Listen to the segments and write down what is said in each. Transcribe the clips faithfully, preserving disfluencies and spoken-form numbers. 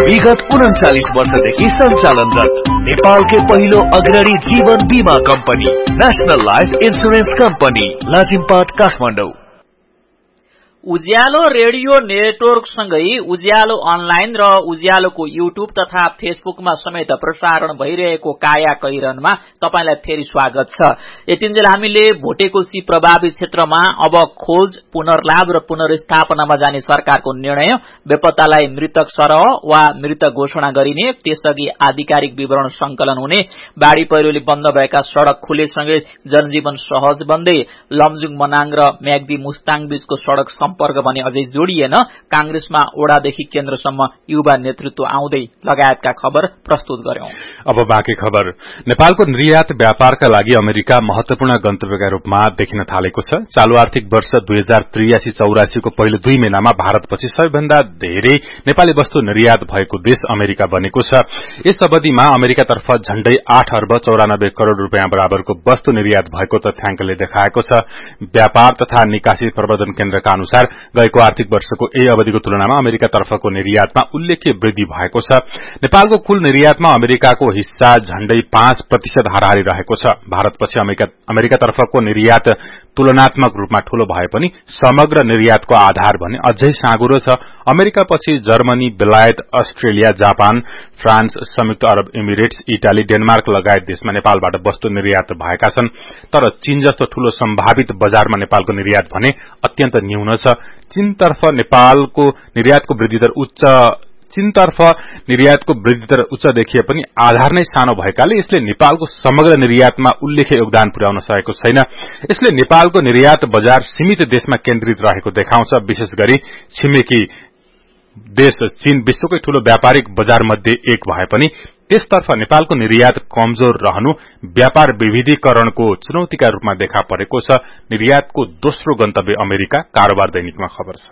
विगत उन्चालिस वर्षदेखि सञ्चालनरत नेपालकै पहिलो अग्रणी जीवन बीमा company national life insurance company Lazimpat Kathmandu. उज्यालो रेडियो नेटवर्क सँगै उज्यालो अनलाइन र उज्यालोको युट्युब तथा फेसबुकमा समेत प्रसारण भइरहेको काया कैरनमा तपाईलाई फेरि स्वागत छ। यतिन्जेल हामीले भोटेकोशी प्रभावित क्षेत्रमा अब खोज, पुनर्लाभ र पुनर्स्थापनामा जाने सरकारको निर्णय, बेपत्तालाई मृतक सरह वा मृत घोषणा गरिने, त्यसअघि आधिकारिक विवरण संकलन हुने, बाढ़ी पहिरोले बन्द भएका सड़क खुलेसँगै जनजीवन सहज बन्दै लमजुङ मनाङ र म्याग्दी मुस्ताङ बीचको सड़क सम्पर्क भने अझै जोडिएन, कांग्रेसमा ओडादेखि केन्द्रसम्म युवा नेतृत्व आउँदै लगायतका खबर प्रस्तुत गर्यौं। अब बाँकी खबर। नेपालको निर्यात व्यापारका लागि अमेरिका महत्वपूर्ण गन्तव्यका रूपमा देखिन थालेको छ। चालू आर्थिक वर्ष दुई हजार त्रियासी चौरासी को पहिलो दुई महिनामा भारतपछि सबैभन्दा धेरै नेपाली वस्तु निर्यात भएको देश अमेरिका बनेको छ। यस अवधिमा अमेरिकातर्फ झण्डै आठ अर्ब चौरानब्बे करोड़ रूपियाँ बराबरको वस्तु निर्यात भएको तथ्याङ्कले देखाएको छ। व्यापार तथा निकासी प्रवर्धन केन्द्रका अनुसार गएको आर्थिक वर्षको यही अवधिको तुलनामा अमेरिकातर्फको निर्यातमा उल्लेख्य वृद्धि भएको छ। नेपालको कुल निर्यातमा अमेरिकाको हिस्सा झण्डै पाँच प्रतिशत हाराहारी रहेको छ। भारतपछि अमेरिका अमेरिकातर्फको निर्यात तुलनात्मक रूपमा ठूलो भए पनि समग्र निर्यातको आधार भने अझै साँगुरो छ। अमेरिकापछि जर्मनी, बेलायत, अस्ट्रेलिया, जापान, फ्रान्स, संयुक्त अरब इमिरेट्स, इटाली, डेनमार्क लगायत देशमा नेपालबाट वस्तु निर्यात भएका छन्। तर चीन जस्तो ठूलो सम्भावित बजारमा नेपालको निर्यात भने अत्यन्त न्यून छ। चीनतर्फ नेपालको निर्यातको वृद्धि दर उच्च चीनतर्फ निर्यातको वृद्धि दर उच्च देखिए पनि आधार नै सानो भएकाले यसले नेपालको समग्र निर्यातमा उल्लेख्य योगदान पुर्याउन सकेको छैन। यसले नेपालको निर्यात बजार सीमित देशमा केन्द्रित रहेको देखाउँछ। विशेष गरी छिमेकी देश चीन विश्वकै ठूलो व्यापारिक बजार मध्ये एक भए पनि त्यसतर्फ नेपालको निर्यात कमजोर रहनु व्यापार विविधीकरणको चुनौतीका रूपमा देखा परेको छ। निर्यातको दोस्रो गन्तव्य अमेरिका, कारोबार दैनिकमा खबर छ।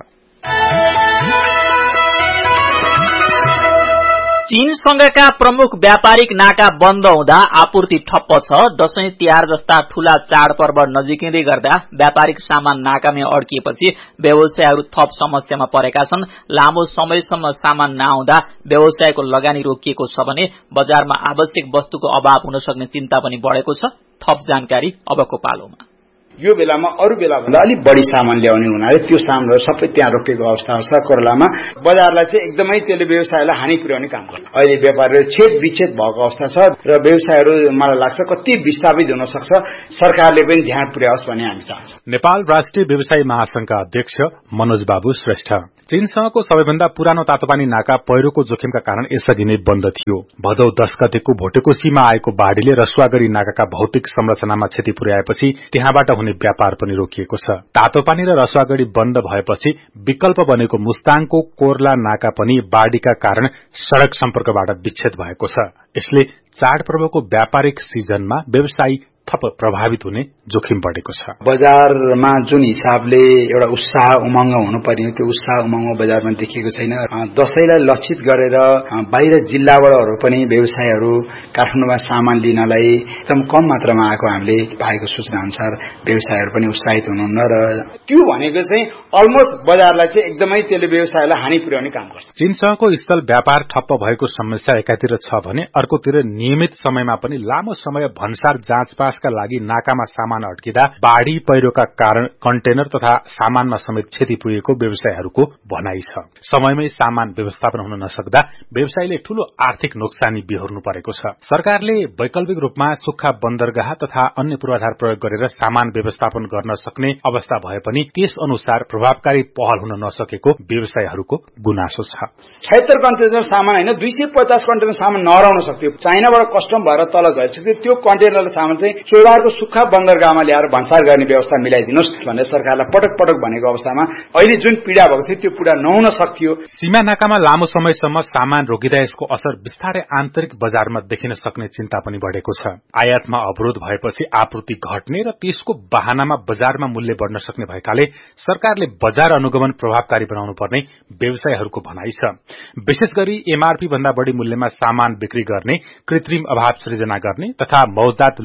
चीनसँगका प्रमुख व्यापारिक नाका बन्द हुँदा आपूर्ति ठप्प छ। दशैं तिहार जस्ता ठूला चाडपर्व नजिकिँदै गर्दा व्यापारिक सामान नाकामै अड्किएपछि व्यवसायहरू थप समस्यामा परेका छन्। लामो समयसम्म सामान नआउँदा व्यवसायको लगानी रोकिएको छ भने बजारमा आवश्यक वस्तुको अभाव हुन सक्ने चिन्ता पनि बढ़ेको छ। थप जानकारी अबको पालोमा। यो बेलामा अरू बेला भन्दा अलिक बढी सामान ल्याउने हुनाले त्यो सामानहरू सबै त्यहाँ रोकेको अवस्था छ। कोरोनामा बजारलाई चाहिँ एकदमै त्यसले व्यवसायलाई हानि पुर्याउने काम गर्छ। अहिले व्यापारीहरू छेद विच्छेद भएको अवस्था छ र व्यवसायहरू मलाई लाग्छ कति विस्थापित हुन सक्छ। सरकारले पनि ध्यान पुर्याओस् भन्ने हामी चाहन्छौँ। नेपाल राष्ट्रिय व्यवसायी महासंघका अध्यक्ष मनोज बाबु श्रेष्ठ। चीनसँगको सबैभन्दा पुरानो तातोपानी नाका पहिरोको जोखिमका कारण यसअघि नै बन्द थियो। भदौ दश गतेको भोटेकोशीमा आएको बाढ़ीले रसुवागढ़ी नाकाका भौतिक संरचनामा क्षति पुर्याएपछि त्यहाँबाट हुने व्यापार पनि रोकिएको छ। तातोपानी र रसुवागढ़ी बन्द भएपछि विकल्प बनेको मुस्ताङको कोर्ला नाका पनि बाढ़ीका कारण सड़क सम्पर्कबाट विच्छेद भएको छ। यसले चाडपर्वको व्यापारिक सिजनमा व्यवसायी थप प्रभावित हुने जोखिम बढेको छ। बजारमा जुन हिसाबले एउटा उत्साह उमंग हुनुपर्ने त्यो उत्साह उमंग बजारमा देखिएको छैन। दशैंलाई लक्षित गरेर बाहिर जिल्लाबाटहरू पनि व्यवसायहरू काठमाडौँमा सामान लिनलाई एकदम कम मात्रामा आएको हामीले पाएको सूचना अनुसार व्यवसायहरू पनि उत्साहित हुनुहुन्न र त्यो भनेको चाहिँ अलमोस्ट बजारलाई चाहिँ एकदमै त्यसले व्यवसायलाई हानि पुर्याउने काम गर्छ। चीनसँगको स्थल व्यापार ठप्प भएको समस्या एकातिर छ भने अर्कोतिर नियमित समयमा पनि लामो समय भन्सार जाँचपास का लागि नाकामा सामान अड्किँदा बाढ़ी पहिरोका कारण कन्टेनर तथा सामानमा समेत क्षति पुगेको व्यवसायहरूको भनाइ छ। समयमै सामान व्यवस्थापन हुन नसक्दा व्यवसायीले ठूलो आर्थिक नोक्सानी बिहोर्नु परेको छ। सरकारले वैकल्पिक रूपमा सुक्खा बन्दरगाह तथा अन्य पूर्वाधार प्रयोग गरेर सामान व्यवस्थापन गर्न सक्ने अवस्था भए पनि त्यस अनुसार प्रभावकारी पहल हुन नसकेको व्यवसायीहरूको गुनासो छ। छयत्तर कन्टेनर सामान होइन दुई सय पचास कन्टेनर सामान नहराउन सक्थ्यो। चाइनाबाट कस्टम भएर तल गइसक्यो। त्यो कन्टेनर सामान चाहिँ चोरबारको सुक्खा बन्दरगाहमा ल्याएर भन्सार गर्ने व्यवस्था मिलाइदिनुहोस् भनेर सरकारलाई पटक पटक भनेको अवस्थामा अहिले जुन पीड़ा भएको थियो त्यो पीड़ा नहुन सक्थ्यो। सीमा नाकामा लामो समयसम्म सामान रोकिँदा यसको असर बिस्तारै आन्तरिक बजारमा देखिन सक्ने चिन्ता पनि बढ़ेको छ। आयातमा अवरोध भएपछि आपूर्ति घट्ने र त्यसको बहानामा बजारमा मूल्य बढ़न सक्ने भएकाले सरकारले बजार अनुगमन प्रभावकारी बनाउनु पर्ने व्यवसायीहरूको भनाइ छ। विशेष गरी एमआरपी भन्दा बढ़ी मूल्यमा सामान बिक्री गर्ने, कृत्रिम अभाव सृजना गर्ने तथा मौजदात लुकाएर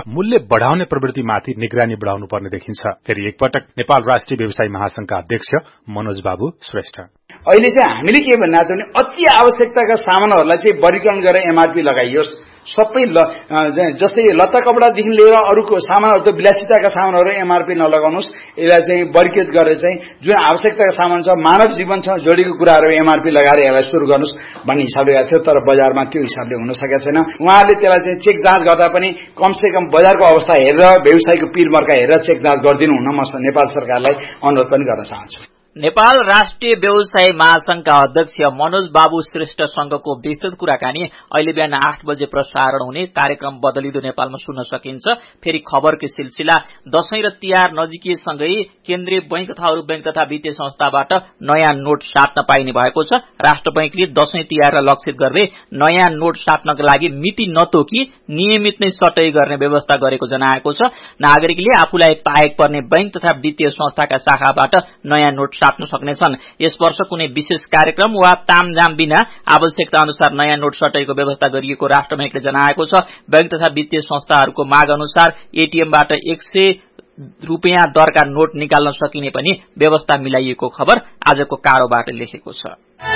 मूल्य बढ़ाउने प्रवृत्तिमाथि निगरानी बढ़ाउनु पर्ने देखिन्छ। फेरि एकपटक नेपाल राष्ट्रिय व्यवसायी महासंघका अध्यक्ष मनोज बाबु श्रेष्ठ। अहिले चाहिँ हामीले के भन्नु भने अति आवश्यकताका सामानहरूलाई चाहिँ वर्गीकरण गरेर एमआरपी लगाइयोस्। सबै जस्तै लत्ता कपडादेखि लिएर अरूको सामानहरू त विलासिताका सामानहरू एमआरपी नलगाउनुहोस्। यसलाई चाहिँ वर्गीकृत गरेर चाहिँ जुन आवश्यकताका सामान छ, मानव जीवनसँग जोडिएको कुराहरू एमआरपी लगाएर यसलाई सुरु गर्नुहोस् भन्ने हिसाबले गएको थियो। तर बजारमा त्यो हिसाबले हुन सकेको छैन। उहाँहरूले त्यसलाई चाहिँ चेक जाँच गर्दा पनि कमसे कम बजारको अवस्था हेरेर व्यवसायको पिरमर्का हेरेर चेक जाँच गरिदिनु हुन म नेपाल सरकारलाई अनुरोध पनि गर्न चाहन्छु। नेपाल राष्ट्रिय व्यवसायी महासंघका अध्यक्ष मनोज बाबु श्रेष्ठसँगको विस्तृत कुराकानी अहिले बिहान आठ बजे प्रसारण हुने कार्यक्रम बदलिदो नेपालमा सुन्न सकिन्छ। फेरि खबरको सिलसिला दशैं र तिहार नजिकैसँगै केन्द्रीय बैंक तथा अरू बैंक तथा वित्तीय संस्थाबाट नयाँ नोट साट्न पाइने भएको छ। राष्ट्र बैंकले दशैं तिहारलाई लक्षित गर्दै नयाँ नोट साट्नका लागि मिति नतोकी नियमित नै सटै गर्ने व्यवस्था गरेको जनाएको छ। नागरिकले आफूलाई पाएक पर्ने बैंक तथा वित्तीय संस्थाका शाखाबाट नयाँ नोट साट्न सक्नेछन्। यस वर्ष कुनै विशेष कार्यक्रम वा तामझाम बिना आवश्यकता अनुसार नयाँ नोट सटैको व्यवस्था गरिएको राष्ट्र बैंकले जनाएको छ। बैंक तथा वित्तीय संस्थाहरूको माग अनुसार एटीएमबाट एक सय रुपियाँ दरका नोट निकाल्न सकिने पनि व्यवस्था मिलाइएको खबर आजको कारोबाट लेखेको छ।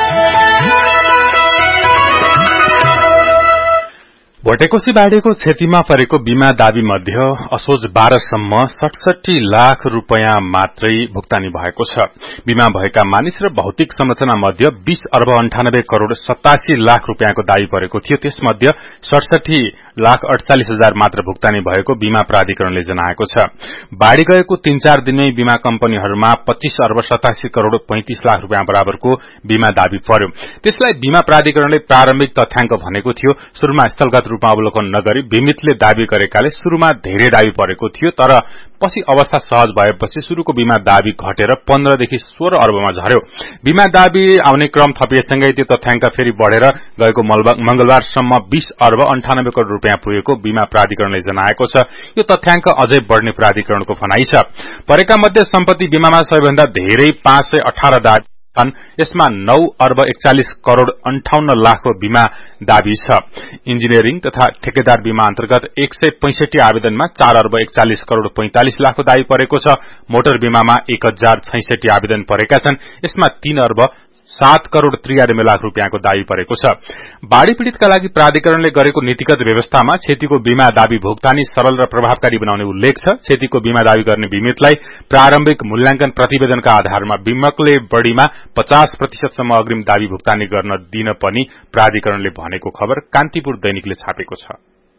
भोटेकोशी बाढीको क्षतिमा परेको बीमा दावी मध्ये असोज बाह्रसम्म सडसठी लाख रूपियाँ मात्रै भुक्तानी भएको छ। बीमा भएका मानिस र भौतिक संरचना मध्ये बीस अर्ब अन्ठानब्बे करोड़ सतासी लाख रूपियाँको दावी परेको थियो। त्यसमध्ये सडसठी लाख अडचालिस हजार मात्र भुक्तानी भएको बीमा प्राधिकरणले जनाएको छ। बाढ़ी गएको तीन चार दिनमै बीमा कम्पनीहरूमा पच्चीस अर्ब सतासी करोड़ पैंतीस लाख रूपियाँ बराबरको बीमा दावी पर्यो। त्यसलाई बीमा प्राधिकरणले प्रारम्भिक तथ्याङ्क भनेको थियो। शुरूमा स्थलगत रूपमा अवलोकन नगरी बीमितले दावी गरेकाले शुरूमा धेरै दावी परेको थियो, तर पछि अवस्था सहज भएपछि शुरूको बीमा दावी घटेर पन्ध्रदेखि सोह्र अर्बमा झर्यो। बीमा दावी आउने क्रम थपिएसँगै त्यो तथ्याङ्क फेरि बढ़ेर गएको मंगलबारसम्म बीस अर्ब अन्ठानब्बे करोड़ रूपियाँ पुगेको बीमा प्राधिकरणले जनाएको छ। यो तथ्याङ्क अझै बढ़ने प्राधिकरणको भनाइ छ। परेका मध्ये सम्पत्ति बीमामा सबैभन्दा धेरै पाँच सय अठार दावी छन्। यसमा नौ अर्ब एकचालिस करोड़ अन्ठाउन्न लाखको बीमा दावी छ। इन्जिनियरिङ तथा ठेकेदार बीमा अन्तर्गत एक सय पैंसठी आवेदनमा चार अर्ब एकचालिस करोड़ पैंतालिस लाखको दावी परेको छ। मोटर बीमामा एक हजार छैसठी आवेदन परेका छन्। यसमा तीन अर्ब सात करोड़ त्रियानब्बे लाख रूपियाँको दावी परेको छ। बाढ़ी पीड़ितका लागि प्राधिकरणले गरेको नीतिगत व्यवस्थामा क्षतिको बीमा दावी भुक्तानी सरल र प्रभावकारी बनाउने उल्लेख छ। क्षतिको बीमा दावी गर्ने बीमितलाई प्रारम्भिक मूल्याङ्कन प्रतिवेदनका आधारमा बीमकले बढ़ीमा पचास प्रतिशतसम्म अग्रिम दावी भुक्तानी गर्न दिन पनि प्राधिकरणले भनेको खबर कान्तिपुर दैनिकले छापेको छ।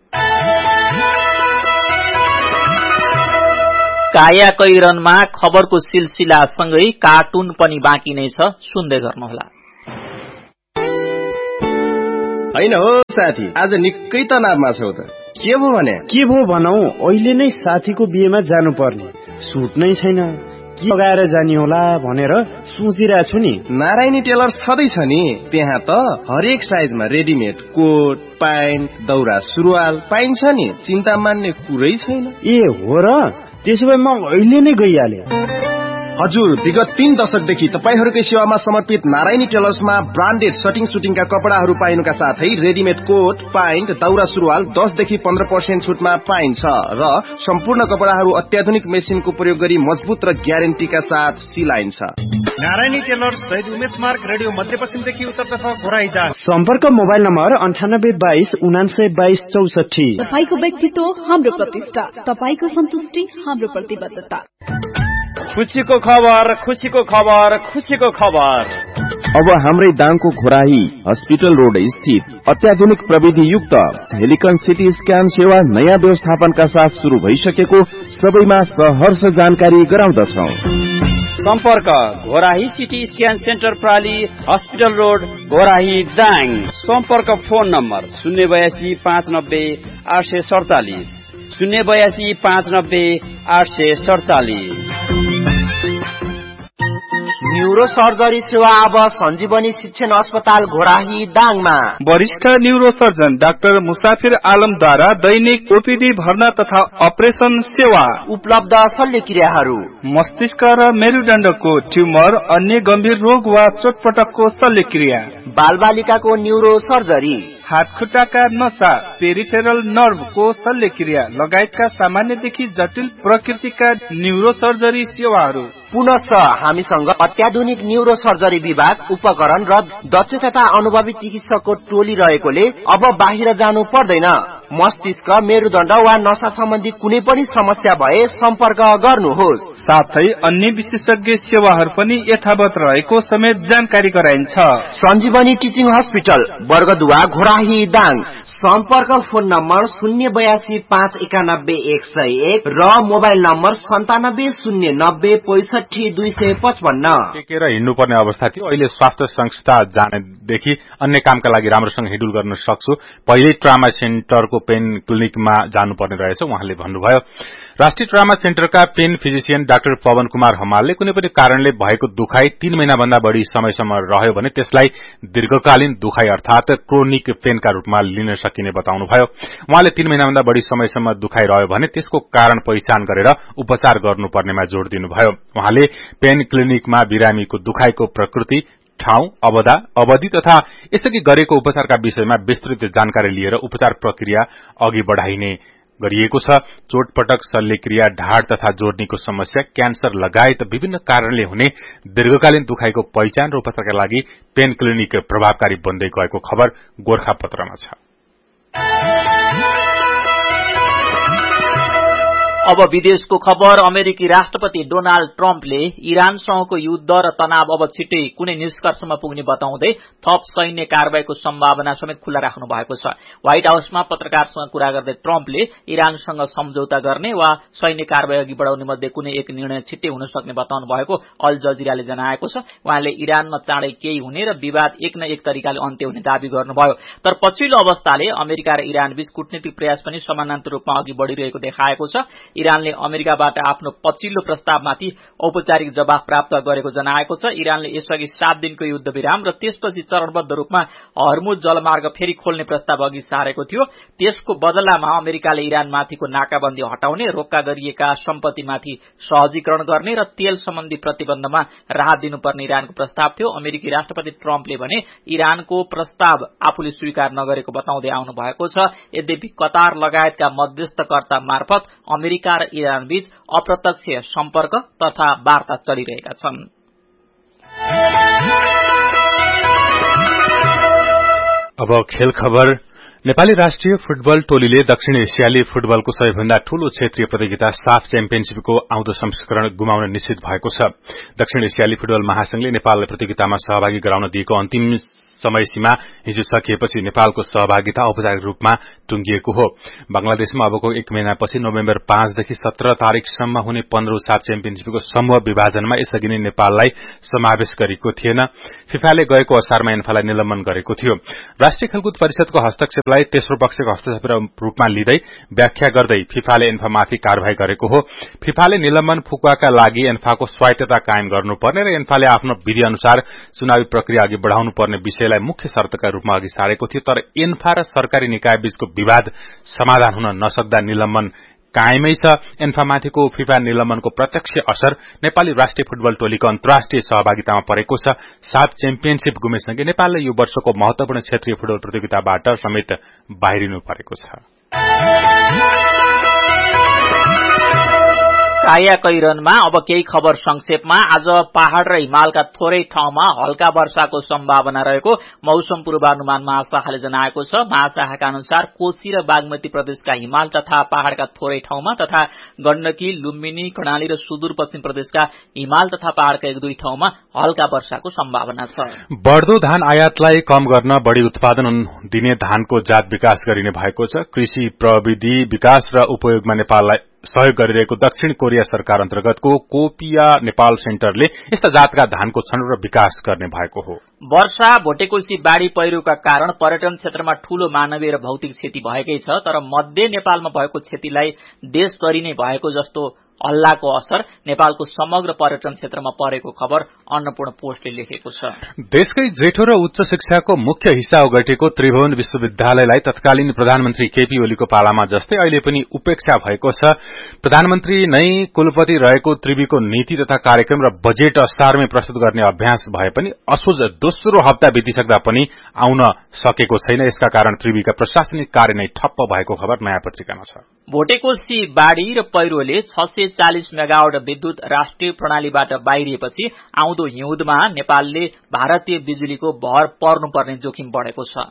काया कैरनमा खबरको सिलसिला सँगै कार्टुन पनि बाँकी नै छ, सुन्दै गर्नुहोला। हैन हो साथी, आज निकै तनावमा छौ त, के भो भने? के भो भनौ, अहिले नै साथीको बिहेमा जानुपर्ने, सुट नै छैन, के लगाएर जानी होला भनेर सोचिरहेको छु नि। नारायणी टेलर छँदैछ नि, त्यहाँ त हरेक साइजमा रेडिमेड कोट, प्यान्ट, दौरा सुरुवाल पाइन्छ नि, चिन्ता मान्ने कुरै छैन। ए हो र, त्यसो भए म अहिले नै गइहाले। हजुर, विगत तीन दशकदेखि तपाईहरूकै सेवामा समर्पित नारायणी टेलर्समा ब्रान्डेड सटिङ सुटिङका कपडाहरू पाइनुका साथै रेडिमेड कोट, प्यान्ट, दौरा सुरुवाल दसदेखि पन्ध्र पर्सेन्ट छुटमा पाइन्छ र सम्पूर्ण कपडाहरू अत्याधुनिक मेसिनको प्रयोग गरी मजबुत र ग्यारेन्टीका साथ सिलाइन्छ। नारायणी टेलर्स शहीद उमेश मार्ग, रेडियो मध्यपश्चिमदेखि उत्तरतर्फ घोराइदा। सम्पर्क मोबाइल नम्बर अन्ठानब्बे बाइस उनान्सय बाइस चौसठी। तपाईको व्यक्तित्व हाम्रो प्रतिष्ठा, तपाईको सन्तुष्टि हाम्रो प्रतिबद्धता। खुशीको खबर, खुशीको खबर, खुशीको खबर। अब हाम्रै दाङको घोराही हस्पिटल रोड स्थित अत्याधुनिक प्रविधि युक्त हेलिकन सिटी स्क्यान सेवा नयाँ व्यवस्थापनका साथ शुरू भइसकेको सबैमा सहर्ष जानकारी गराउँदछौ। सम्पर्क Ghorahi CT scan centre प्राली, hospital road, Ghorahi, Dang. सम्पर्क फोन नम्बर शून्य बयासी पाँच नब्बे आठ सय सडचालिस शून्य बयासी पाँच नब्बे आठ सय सडचालिस। न्यूरो सर्जरी सेवा अब सञ्जीवनी शिक्षण अस्पताल घोराही, दाङमा। वरिष्ठ न्यूरो सर्जन डाक्टर मुसाफिर आलमद्वारा दैनिक ओपीडी भर्ना तथा अपरेसन सेवा उपलब्ध। शल्यक्रियाहरू मस्तिष्क र मेरुदण्डको ट्युमर, अन्य गम्भीर रोग वा चोटपटकको शल्यक्रिया, बालबालिकाको न्यूरो सर्जरी, हातखुट्टाका नसा, पेरिफेरल नर्भको शल्यक्रिया लगायतका सामान्यदेखि जटिल प्रकृतिका न्युरोसर्जरी सेवाहरू। पुनः हामीसँग अत्याधुनिक न्यूरो सर्जरी विभाग, उपकरण र दक्ष तथा अनुभवी चिकित्सकको टोली रहेकोले अब बाहिर जानु पर्दैन। मस्तिष्क, मेरुदण्ड वा नसा सम्बन्धी कुनै पनि समस्या भए सम्पर्क गर्नुहोस्। साथै अन्य विशेषज्ञ सेवाहरू पनि यथावत रहेको समेत जानकारी गराइन्छ। सञ्जीवनी टिचिङ हस्पिटल, वर्गदुवा, घोराही, दाङ। सम्पर्क फोन नम्बर शून्य बयासी पाँच एकानब्बे एक सय एक र मोबाइल नम्बर सन्तानब्बे शून्य नब्बे पैसठी दुई सय पचपन्न। टेकेर हिँड्नुपर्ने अवस्था थियो, अहिले स्वास्थ्य संस्था जानेदेखि अन्य कामका लागि राम्रोसँग हिडुल गर्न सक्छु। पहिले ट्रामा सेन्टरको पेन क्लिनिकमा जानुपर्ने रहेछ उहाँले भन्नुभयो। राष्ट्रिय trauma सेन्टरका pain physician doctor Pawan Kumar हमालले कुनै पनि कारणले भएको दुखाइ तीन महिना भन्दा बढ़ी समयसम्म रह्यो भने त्यसलाई दीर्घकालीन दुखाइ अर्थात क्रोनिक पेनका रूपमा लिन सकिने बताउनुभयो। उहाँले तीन महिना भन्दा बढ़ी समयसम्म दुखाइ रह्यो भने त्यसको कारण पहिचान गरेर उपचार गर्नुपर्नेमा जोड़ दिनुभयो। उहाँले पेन क्लिनिकमा बिरामीको दुखाइको प्रकृति, ठाउँ, अवधा, अवधि तथा यसअघि गरेको उपचारका विषयमा विस्तृत जानकारी लिएर उपचार प्रक्रिया अघि बढ़ाइने गरिएको छ। चोटपटक, शल्यक्रिया, ढाड तथा जोर्नीको समस्या, क्यान्सर लगायत विभिन्न कारणले हुने दीर्घकालीन दुखाइको पहिचान र उपचारका लागि पेन क्लिनिक प्रभावकारी बन्दै गएको खबर गोरखापत्रमा छ। अब विदेशको खबर। अमेरिकी राष्ट्रपति डोनाल्ड ट्रम्पले इरानसँगको युद्ध र तनाव अब छिट्टै कुनै निष्कर्षमा पुग्ने बताउँदै थप सैन्य कारबाहीको सम्भावना समेत खुल्ला राख्नु भएको छ। व्हाइट हाउसमा पत्रकारसँग कुरा गर्दै ट्रम्पले इरानसँग सम्झौता गर्ने वा सैन्य कारबाही अघि बढ़ाउने मध्ये कुनै एक निर्णय छिट्टै हुन सक्ने बताउनु भएको अल जजिराले जनाएको छ। उहाँले इरानमा चाँडै केही हुने र विवाद एक न एक तरिकाले अन्त्य हुने दावी गर्नुभयो। तर पछिल्लो अवस्थाले अमेरिका र इरान बीच कूटनीतिक प्रयास पनि समानान्तर रूपमा अघि बढ़िरहेको देखाएको छ। इरानले अमेरिकाबाट आफ्नो पछिल्लो प्रस्तावमाथि औपचारिक जवाफ प्राप्त गरेको जनाएको छ। इरानले यसअघि सात दिनको युद्ध विराम र त्यसपछि चरणबद्ध रूपमा हर्मुज जलमार्ग फेरि खोल्ने प्रस्ताव अघि सारेको थियो। त्यसको बदलामा अमेरिकाले इरानमाथिको नाकाबन्दी हटाउने, रोक्का गरिएका सम्पत्तिमाथि सहजीकरण गर्ने र तेल सम्बन्धी प्रतिबन्धमा राहत दिनुपर्ने इरानको प्रस्ताव थियो। अमेरिकी राष्ट्रपति ट्रम्पले भने इरानको प्रस्ताव आफूले स्वीकार नगरेको बताउँदै आउनु भएको छ। यद्यपि कतार लगायतका मध्यस्थकर्ता मार्फत अमेरिका र इरान बीच अप्रत्यक्ष सम्पर्क तथा वार्ता चलिरहेका छन्। अब खेल खबर। नेपाली राष्ट्रिय फुटबल टोलीले दक्षिण एसियाली फुटबलको सबैभन्दा ठूलो क्षेत्रीय प्रतियोगिता साफ च्याम्पियनशीपको आउँदो संस्करण गुमाउन निश्चित भएको छ। दक्षिण एसियाली फुटबल महासंघले नेपाललाई प्रतियोगितामा सहभागी गराउन दिएको अन्तिम समय सीमा हिजो सकिएपछि नेपालको सहभागिता औपचारिक रूपमा टुंगिएको हो। बंगलादेशमा अबको एक महिनापछि नोभेम्बर पाँचदेखि सत्र तारिकसम्म हुने पन्ध्रौं साफ च्याम्पियनशीपको समूह विभाजनमा यसअघि नै नेपाललाई समावेश गरेको थिएन। फिफाले गएको असारमा एन्फालाई निलम्बन गरेको थियो। राष्ट्रिय खेलकुद परिषदको हस्तक्षेपलाई तेस्रो पक्षको हस्तक्षेप रूपमा लिँदै व्याख्या गर्दै फिफाले एन्फामाथि कार्यवाही गरेको हो। फिफाले निलम्बन फुकुवाका लागि एन्फाको स्वायत्तता कायम गर्नुपर्ने र एन्फाले आफ्नो विधि अनुसार चुनावी प्रक्रिया अघि बढ़ाउनु पर्ने विषय मुख्य शर्तका रूपमा अघि सारेको थियो। तर एन्फा र सरकारी निकाय बीचको विवाद समाधान हुन नसक्दा निलम्बन कायमै छ। एन्फामाथिको फिफा निलम्बनको प्रत्यक्ष असर नेपाली राष्ट्रिय फुटबल टोलीको अन्तर्राष्ट्रिय सहभागितामा परेको छ। साफ च्याम्पियनशीप गुमेसँगै नेपालले यो वर्षको महत्वपूर्ण क्षेत्रीय फुटबल प्रतियोगिताबाट समेत बाहिरिनु परेको छ। काया कैरनमा अब केही खबर संक्षेपमा। आज पहाड़ र हिमालका थोरै ठाउँमा हल्का वर्षाको सम्भावना रहेको मौसम पूर्वानुमान महाशाखाले जनाएको छ। महाशाखाका अनुसार कोशी र बागमती प्रदेशका हिमाल तथा पहाड़का थोरै ठाउँमा तथा गण्डकी, लुम्बिनी, कर्णाली र सुदूरपश्चिम प्रदेशका हिमाल तथा पहाड़का एक दुई ठाउँमा हल्का वर्षाको सम्भावना छ। बढ़दो धान आयातलाई कम गर्न बढ़ी उत्पादन दिने धानको जात विकास गरिने भएको छ। कृषि प्रविधि विकास र उपयोगमा नेपाललाई सहयोग गरिरहेको दक्षिण कोरिया सरकार अन्तर्गतको कोपिया नेपाल सेन्टरले यस्ता जातका धानको छनौट र विकास गर्ने भएको हो। वर्षा, भोटेकोशी, बाढ़ी पहिरोका कारण पर्यटन क्षेत्रमा ठूलो मानवीय र भौतिक क्षति भएकै छ। तर मध्य नेपालमा भएको क्षतिलाई देशभरि नै भएको जस्तो हल्लाको असर नेपालको समग्र पर्यटन क्षेत्रमा परेको खबर अन्नपूर्ण पोस्टले लेखेको छ। देशकै जेठो र उच्च शिक्षाको मुख्य हिस्सा ओगटेको त्रिभुवन विश्वविद्यालयलाई तत्कालीन प्रधानमन्त्री केपी ओलीको पालामा जस्तै अहिले पनि उपेक्षा भएको छ। प्रधानमन्त्री नै कुलपति रहेको त्रिवीको नीति तथा कार्यक्रम र बजेट असारमै प्रस्तुत गर्ने अभ्यास भए पनि असोज दोस्रो हप्ता बितिसक्दा पनि आउन सकेको छैन। यसका कारण त्रिवीका प्रशासनिक कार्य नै ठप्प भएको खबर नयाँ पत्रिकामा छ। भोटेकोशी बाढ़ी र पहिरोले छ सय चालिस मेगावाट विद्युत राष्ट्रिय प्रणालीबाट बाहिरिएपछि आउँदो हिउँदमा नेपालले भारतीय बिजुलीको भर पर्नुपर्ने जोखिम बढ़ेको छ।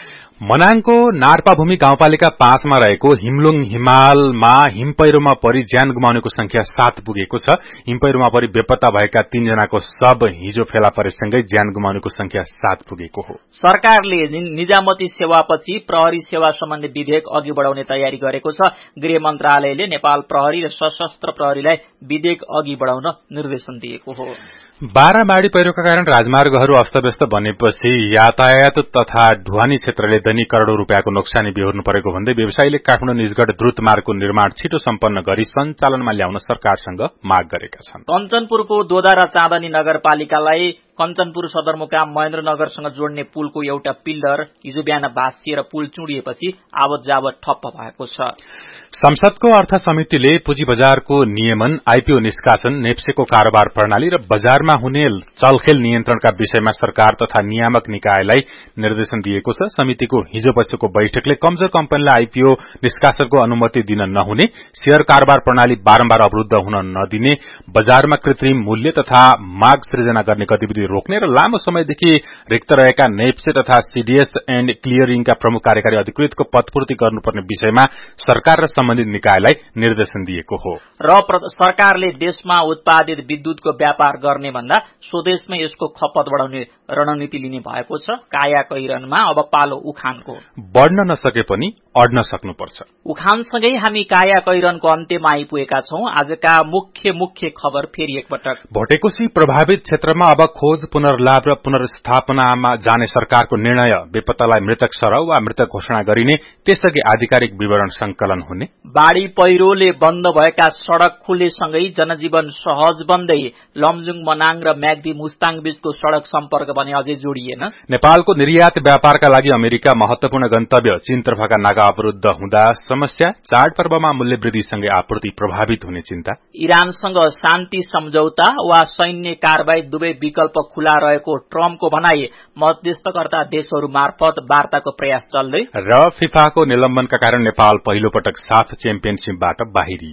मनाङको नार्पाभूमि गाउँपालिका पाँचमा रहेको हिमलुङ हिमालमा हिमपैह्रोमा परि ज्यान गुमाउनेको संख्या सात पुगेको छ। हिमपैह्रोमा परि बेपत्ता भएका तीनजनाको शव हिजो फेला परेसँगै ज्यान गुमाउनेको संख्या सात पुगेको हो। सरकारले निजामती सेवापछि प्रहरी सेवा सम्बन्धी विधेयक अघि बढ़ाउने तयारी गरेको छ। गृह मन्त्रालयले नेपाल प्रहरी र सशस्त्र प्रहरीलाई विधेयक अघि बढ़ाउन निर्देशन दिएको हो। बाह्र बाढ़ी पहिरोका कारण राजमार्गहरू अस्तव्यस्त बनेपछि यातायात तथा ढुवानी क्षेत्रले दैनिक करोड़ौं रूपियाँको नोक्सानी बेहोर्नु परेको भन्दै व्यवसायीले काठमाडौँ निजगढ द्रुत मार्गको निर्माण छिटो सम्पन्न गरी सञ्चालनमा ल्याउन सरकारसँग माग गरेका छन्। कञ्चनपुरको दोदा र चाँदनी नगरपालिकालाई कञ्चनपुर सदरमुकाम महेन्द्रनगरसँग जोड्ने पुलको एउटा पिल्लर हिजो बिहान भाँसिएर पुल चुडिएपछि आवत जावत ठप्प भएको छ। संसदको अर्थ समितिले पुँजी बजारको नियमन, आईपीओ निष्कासन, नेप्सेको कारोबार प्रणाली र बजारमा हुने चलखेल नियन्त्रणका विषयमा सरकार तथा नियामक निकायलाई निर्देशन दिएको छ। समितिको हिजो बसेको बैठकले कमजोर कम्पनीलाई आईपीओ निष्कासनको अनुमति दिन नहुने, शेयर कारोबार प्रणाली बारम्बार अवरूद्ध हुन नदिने, बजारमा कृत्रिम मूल्य तथा माग सृजना गर्ने गतिविधि रोक्ने र लामो समयदेखि रिक्त रहेका नेप्से तथा सीडीएस एण्ड क्लियरिङका प्रमुख कार्यकारी अधिकृतको पदपूर्ति गर्नुपर्ने विषयमा सरकार र सम्बन्धित निकायलाई निर्देशन दिएको हो। र सरकारले देशमा उत्पादित विद्युतको व्यापार गर्ने भन्दा स्वदेशमै यसको खपत बढ़ाउने रणनीति लिने भएको छ। काया कैरनमा अब पालो उखानको। बढ़न नसके पनि अड्न सक्नुपर्छ। उखानसँगै हामी काया कैरनको अन्त्यमा आइपुगेका छौं। आजका मुख्य मुख्य खबर फेरि एकपटक। भोटेकोशी प्रभावित क्षेत्रमा अब खोज पुनर्लाभ र पुनर्स्थापनामा जाने सरकारको निर्णय, बेपत्तालाई मृतक सरह वा मृतक घोषणा गरिने, त्यसअघि आधिकारिक विवरण संकलन हुने, बाढ़ी पहिरोले बन्द भएका सड़क खुलेसँगै जनजीवन सहज बन्दै लमजुङ मनाङ र म्याग्दी मुस्ताङ बीचको सड़क सम्पर्क भने अझै जोडिएन। नेपालको निर्यात व्यापारका लागि अमेरिका महत्वपूर्ण गन्तव्य चीनतर्फका नागा अवरूद्ध हुँदा समस्या, चाडपर्वमा मूल्य वृद्धिसँगै आपूर्ति प्रभावित हुने चिन्ता, इरानसँग शान्ति सम्झौता वा सैन्य कारबाही दुवै विकल्प खुला रहेको ट्रम्पको भनाई, मध्यस्थकर्ता देशहरू मार्फत वार्ताको प्रयास चल्दै र फिफाको निलम्बनका कारण नेपाल पहिलो पटक साफ च्याम्पियनशीपबाट बाहिरी।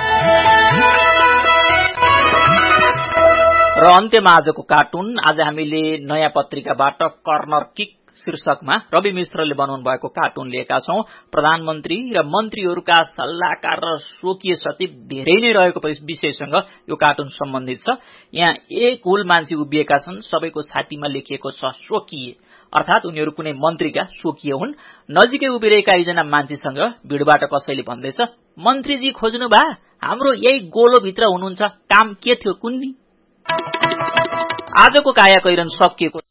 र अन्त्यमा आजको कार्टुन। आज हामीले नयाँ पत्रिकाबाट कर्नर किक शीर्षकमा रवि मिश्रले बनाउनु भएको कार्टुन लिएका छौं। प्रधानमन्त्री र मन्त्रीहरूका सल्लाहकार र स्वकीय सचिव धेरै नै रहेको विषयसँग यो कार्टुन सम्बन्धित छ। यहाँ एक हुल मान्छे उभिएका छन्, सबैको छातीमा लेखिएको छ स्वकीय, अर्थात उनीहरू कुनै मन्त्रीका स्वकीय हुन्। नजिकै उभिरहेका एकजना मान्छेसँग भिडबाट कसैले भन्दैछ, मन्त्रीजी खोज्नु भा, हाम्रो यही गोलोभित्र हुनुहुन्छ, काम के थियो कुन्नी। आजको काया कैरन सकिएको।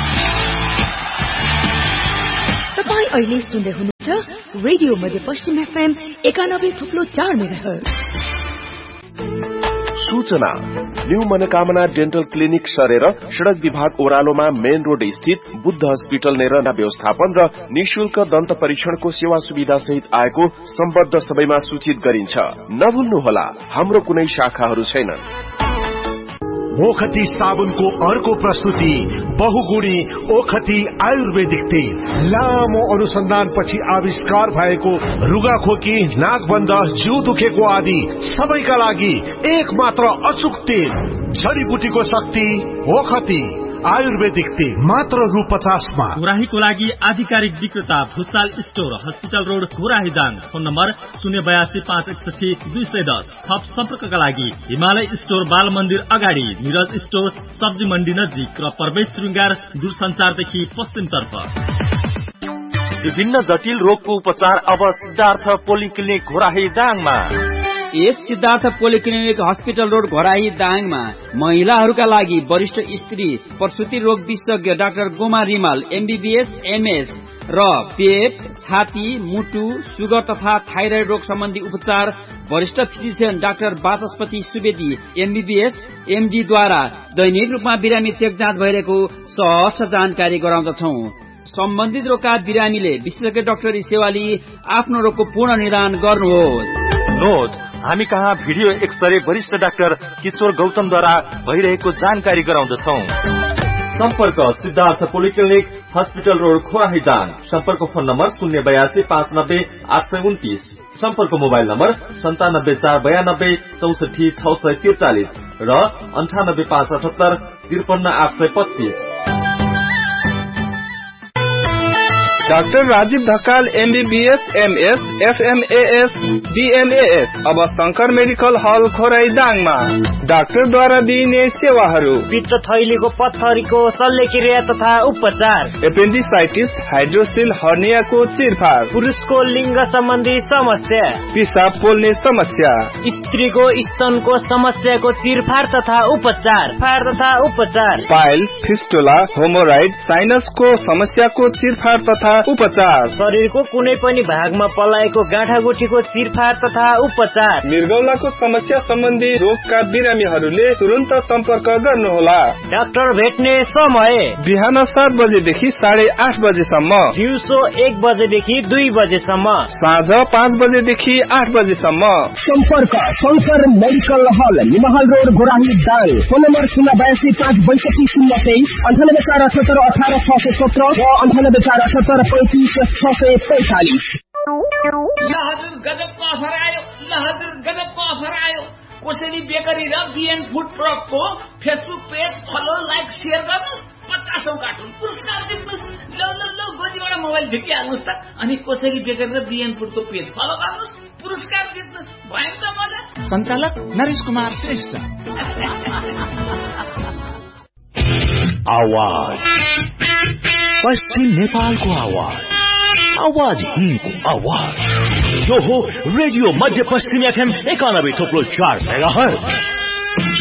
तपाईं अहिले सुन्दै हुनुहुन्छ रेडियो मध्यपश्चिम एफएम एकानब्बे थुप्लो चार मेगाहर्ज। सूचना, न्यू मनोकामना डेन्टल क्लिनिक सरेर सड़क विभाग ओह्रालोमा मेन रोड स्थित बुद्ध हस्पिटल नेरना व्यवस्थापन र निशुल्क दन्त परीक्षणको सेवा सुविधा सहित आएको सम्बद्ध सबैमा सूचित गरिन्छ। नभुल्नुहोला, हाम्रो कुनै शाखाहरू छैनन्। ओखती साबुनको अर्को प्रस्तुति बहुगुणी ओखती आयुर्वेदिक तेल। लामो अनुसन्धानपछि आविष्कार भएको रुगाखोकी, नाकबन्द, जिउ दुखेको आदि सबैका लागि एक मात्र अचूक तेल। जडीबुटीको शक्ति ओखती आयुर्वेदिक तेल, मात्र रु पचासमा। घोराहीको लागि आधिकारिक विक्रेता Bhusal store, hospital road, Ghorahi Dang. Phone number शून्य बयासी पाँच एकसठी दुई सय दस। थप सम्पर्कका लागि हिमालय स्टोर, बाल मन्दिर अगाडि, निरज स्टोर, सब्जी मण्डी नजिक र प्रवेश श्रृंगार दूरसञ्चारदेखि पश्चिमतर्फ। विभिन्न जटिल रोगको उपचार अब सिद्धार्थ पोलिक्लिनिक घोराही दाङमा। यस Siddhartha polyclinic hospital road Ghorahi दाङमा महिलाहरूका लागि वरिष्ठ स्त्री प्रसुति रोग विशेषज्ञ doctor Goma Rimal MBBS MS र पेट, छाती, मुटु, सुगर तथा थाइरोइड रोग सम्बन्धी उपचार वरिष्ठ फिजिशियन डाक्टर वाचस्पति सुवेदी एमबीबीएस एमडी द्वारा दैनिक रूपमा बिरामी चेक जाँच भइरहेको सहज जानकारी गराउँदछौ। सम्बन्धित रोगका बिरामीले विशेषज्ञ डाक्टरी सेवा लिई आफ्नो रोगको पूर्ण निदान गर्नुहोस्। नोट, हामी कहाँ भिडियो एक्सरे वरिष्ठ डाक्टर किशोर गौतमद्वारा भइरहेको जानकारी गराउँदछौ। सम्पर्क सिद्धार्थ पोलिक्लिनिक हस्पिटल रोड खोराहीदाङ। सम्पर्क फोन नम्बर शून्य बयासी पाँच नब्बे आठ सय उन्तिस। सम्पर्क मोबाइल नम्बर सन्तानब्बे चार बयानब्बे चौसठी छ सय त्रिचालिस र अन्ठानब्बे पाँच अठहत्तर त्रिपन्न आठ सय पच्चीस। Doctor Rajiv Dhakal MBBS MS एफएमएएस डीएमएएस अब शंकर मेडिकल हल खोराईदाङमा डाक्टरद्वारा दिइने सेवाहरू पित्त थैलीको पत्थरीको शल्यक्रिया तथा उपचार, एपेन्डिसाइटिस, हाइड्रोसिल हर्नियाको चिरफार, पुरुषको लिङ्ग सम्बन्धी समस्या, पिसाब पोल्ने समस्या, स्त्रीको स्तनको समस्याको चिरफार तथा उपचार, फार तथा उपचार, पाइल्स, फिस्टुला, होमोराइड, साइनसको समस्याको चिरफार तथा उपचार, शरीरको कुनै पनि भागमा पलाएको गाँठागुठीको चिरफार तथा उपचार, मृगौलाको समस्या सम्बन्धी रोगका बिरामीहरूले तुरन्त सम्पर्क गर्नुहोला। डाक्टर भेट्ने समय बिहान सात बजेदेखि साढे आठ बजेसम्म, दिउँसो एक बजेदेखि दुई बजेसम्म, साँझ पाँच बजेदेखि आठ बजेसम्म। सम्पर्क शंकर मेडिकल हल, निमहल रोड, गोराही दाङ। फोन नम्बर शून्य बयासी पाँच बैसठी शून्य तेइस, अन्ठानब्बे चार अठहत्तर अठार छ सय सत्र र अन्ठानब्बे चार अठहत्तर पैंतीस छ सय पैंतालिस। ल हजुर गजबको अफर आयो, ल हजुर गजबको अफर आयो। कोसेली बेकरी र बिएन food ट्रकको Facebook page follow, like, share गर्नुहोस्। पचासौं कार्टुन पुरस्कार जित्नुहोस्। ल ल ल गोजीबाट मोबाइल झिकिहाल्नुहोस् त, अनि कोसेली बेकरी र बिएन फुडको पेज फलो गर्नुहोस्, पुरस्कार जित्नुहोस्। भयो त मजा। सञ्चालक नरेश कुमार श्रेष्ठ। आवाज पश्चिम नेपालको आवाज, आवाज हिन्दको आवाज। यो हो रेडियो मध्य पश्चिम एफएम एकानब्बे थोप्लो चार मेगाहर्ज।